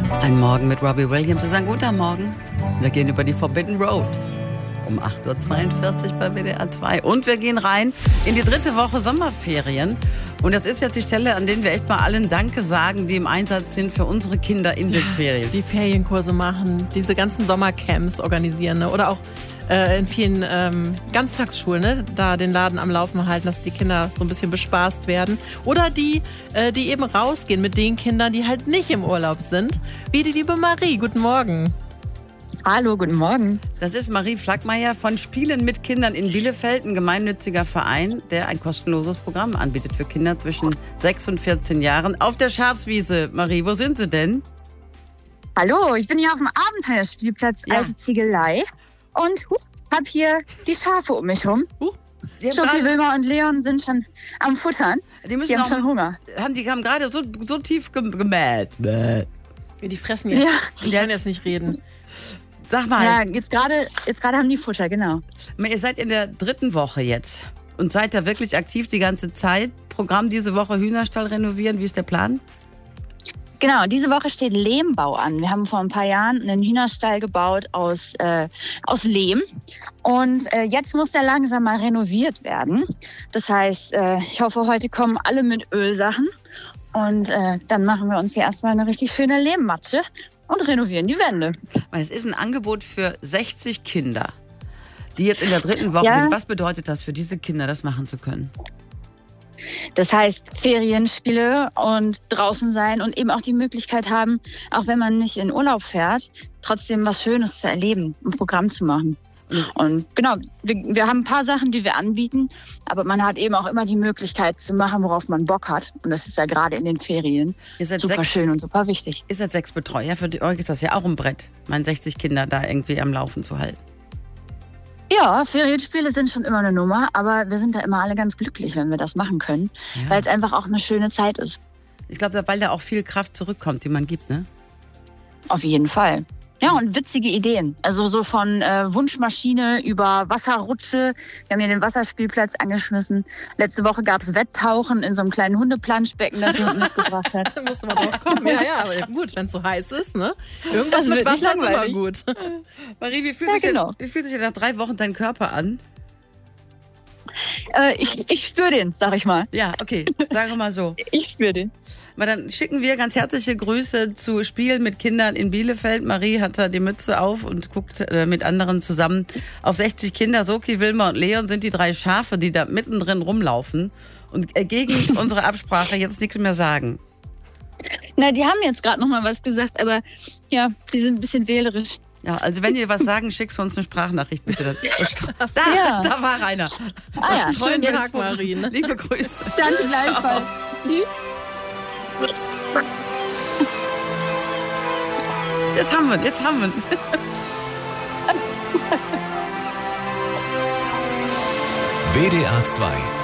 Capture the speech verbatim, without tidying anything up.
Ein Morgen mit Robbie Williams. Das ist ein guter Morgen. Wir gehen über die Forbidden Road. Um acht Uhr zweiundvierzig bei W D R zwei. Und wir gehen rein in die dritte Woche Sommerferien. Und das ist jetzt die Stelle, an der wir echt mal allen Danke sagen, die im Einsatz sind für unsere Kinder in den Ja, Ferien. Die Ferienkurse machen, diese ganzen Sommercamps organisieren, ne? Oder auch äh, in vielen ähm, Ganztagsschulen, ne? Da den Laden am Laufen halten, dass die Kinder so ein bisschen bespaßt werden. Oder die, äh, die eben rausgehen mit den Kindern, die halt nicht im Urlaub sind. Wie die liebe Marie. Guten Morgen. Hallo, guten Morgen. Das ist Marie Flackmeier von Spielen mit Kindern in Bielefeld, ein gemeinnütziger Verein, der ein kostenloses Programm anbietet für Kinder zwischen sechs und vierzehn Jahren. Auf der Schafswiese, Marie, wo sind Sie denn? Hallo, ich bin hier auf dem Abenteuerspielplatz Ja. Alte Ziegelei und huh, hab hier die Schafe um mich rum. Huch, die haben Schoki, gerade- Wilma und Leon sind schon am Futtern. die müssen Die haben auch- schon Hunger. Haben, die haben gerade so, so tief gem- gemäht. Bäh. Die fressen jetzt. Ja. Die können jetzt nicht reden. Sag mal, Ja, jetzt gerade jetzt gerade haben die Futter, genau. ihr seid in der dritten Woche jetzt und seid da wirklich aktiv die ganze Zeit. Programm diese Woche Hühnerstall renovieren, wie ist der Plan? Genau, diese Woche steht Lehmbau an. Wir haben vor ein paar Jahren einen Hühnerstall gebaut aus, äh, aus Lehm. Und äh, jetzt muss der langsam mal renoviert werden. Das heißt, äh, ich hoffe, heute kommen alle mit Ölsachen. Und äh, dann machen wir uns hier erstmal eine richtig schöne Lehmmatsche und renovieren die Wände. Weil es ist ein Angebot für sechzig Kinder, die jetzt in der dritten Woche Ja. sind. Was bedeutet das für diese Kinder, das machen zu können? Das heißt, Ferienspiele und draußen sein und eben auch die Möglichkeit haben, auch wenn man nicht in Urlaub fährt, trotzdem was Schönes zu erleben, ein Programm zu machen. Und genau, wir, wir haben ein paar Sachen, die wir anbieten, aber man hat eben auch immer die Möglichkeit zu machen, worauf man Bock hat. Und das ist ja gerade in den Ferien Ihr seid super sechs, schön und super wichtig. ihr seid sechs Betreuer. Für euch ist das ja auch ein Brett, meine sechzig Kinder da irgendwie am Laufen zu halten. Ja, Ferienspiele sind schon immer eine Nummer, aber wir sind da immer alle ganz glücklich, wenn wir das machen können, Ja. weil es einfach auch eine schöne Zeit ist. Ich glaube, weil da auch viel Kraft zurückkommt, die man gibt, ne? Auf jeden Fall. Ja, und witzige Ideen. Also so von äh, Wunschmaschine über Wasserrutsche. Wir haben hier den Wasserspielplatz angeschmissen. Letzte Woche gab es Wetttauchen in so einem kleinen Hundeplanschbecken, das jemand mitgebracht hat. Da musste man drauf kommen. Ja, ja, aber gut, wenn es so heiß ist, ne? Irgendwas Das mit wird nicht Wasser ist immer langweilig. gut. Marie, wie fühlt, Ja, sich genau. denn, wie fühlt sich denn nach drei Wochen dein Körper an? Äh, ich ich spüre den, sag ich mal. Ja, okay, sagen wir mal so. Ich spüre den. Mal dann schicken wir ganz herzliche Grüße zu Spielen mit Kindern in Bielefeld. Marie hat da die Mütze auf und guckt äh, mit anderen zusammen auf sechzig Kinder. Soki, Wilma und Leon sind die drei Schafe, die da mittendrin rumlaufen und äh, gegen unsere Absprache jetzt nichts mehr sagen. Na, die haben jetzt gerade noch mal was gesagt, aber ja, die sind ein bisschen wählerisch. Ja, also wenn ihr was sagen, schickst du uns eine Sprachnachricht bitte. Da, Ja. da war einer. Ah ja, Schönen jetzt- Tag, Marie. Ne? Liebe Grüße. Danke gleichfalls. Tschüss. Jetzt haben wir ihn, jetzt haben wir ihn. W D R zwei